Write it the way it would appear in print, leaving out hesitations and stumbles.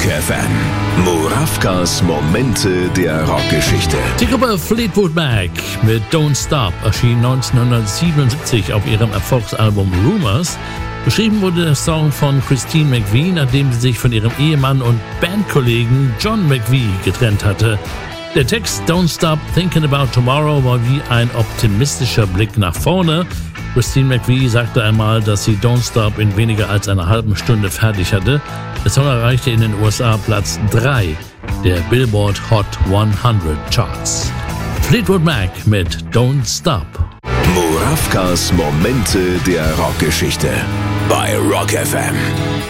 FM. Murawkas Momente der Rockgeschichte. Die Gruppe Fleetwood Mac mit Don't Stop erschien 1977 auf ihrem Erfolgsalbum Rumours. Geschrieben wurde der Song von Christine McVie, nachdem sie sich von ihrem Ehemann und Bandkollegen John McVie getrennt hatte. Der Text Don't Stop Thinking About Tomorrow war wie ein optimistischer Blick nach vorne. Christine McVie sagte einmal, dass sie Don't Stop in weniger als einer halben Stunde fertig hatte. Der Song erreichte in den USA Platz 3 der Billboard Hot 100 Charts. Fleetwood Mac mit Don't Stop. Murawkas Momente der Rockgeschichte bei Rock FM.